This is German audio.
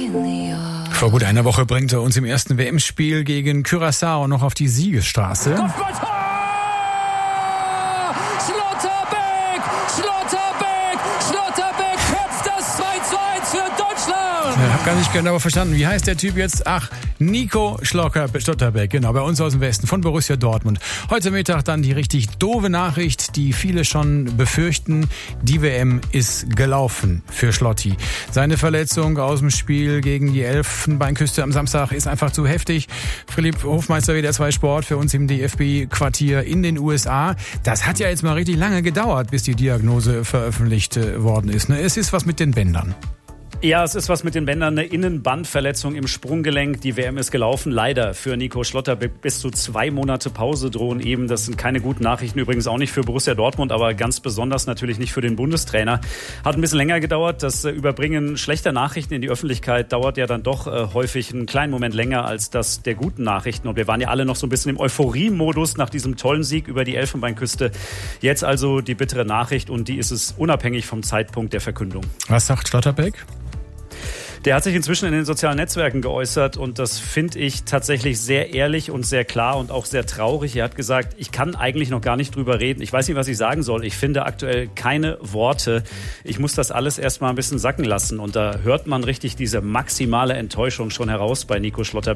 Vor gut einer Woche bringt er uns im ersten WM-Spiel gegen Curaçao noch auf die Siegesstraße. Kopfballtor! Schlotterbeck köpft das 2:1 für Deutschland! Ich habe gar nicht genau verstanden, wie heißt der Typ jetzt? Ach, Nico Schlotterbeck, genau, bei uns aus dem Westen von Borussia Dortmund. Heute Mittag dann die richtig doofe Nachricht, die viele schon befürchten. Die WM ist gelaufen für Schlotti. Seine Verletzung aus dem Spiel gegen die Elfenbeinküste am Samstag ist einfach zu heftig. Philipp Hofmeister, WDR 2 Sport, für uns im DFB-Quartier in den USA. Das hat ja jetzt mal richtig lange gedauert, bis die Diagnose veröffentlicht worden ist. Es ist was mit den Bändern. Ja, es ist was mit den Bändern, eine Innenbandverletzung im Sprunggelenk. Die WM ist gelaufen, leider für Nico Schlotterbeck. Bis zu 2 Monate Pause drohen eben. Das sind keine guten Nachrichten, übrigens auch nicht für Borussia Dortmund, aber ganz besonders natürlich nicht für den Bundestrainer. Hat ein bisschen länger gedauert. Das Überbringen schlechter Nachrichten in die Öffentlichkeit dauert ja dann doch häufig einen kleinen Moment länger als das der guten Nachrichten. Und wir waren ja alle noch so ein bisschen im Euphorie-Modus nach diesem tollen Sieg über die Elfenbeinküste. Jetzt also die bittere Nachricht, und die ist es unabhängig vom Zeitpunkt der Verkündung. Was sagt Schlotterbeck? Der hat sich inzwischen in den sozialen Netzwerken geäußert, und das finde ich tatsächlich sehr ehrlich und sehr klar und auch sehr traurig. Er hat gesagt, ich kann eigentlich noch gar nicht drüber reden. Ich weiß nicht, was ich sagen soll. Ich finde aktuell keine Worte. Ich muss das alles erst mal ein bisschen sacken lassen. Und da hört man richtig diese maximale Enttäuschung schon heraus bei Nico Schlotterbeck.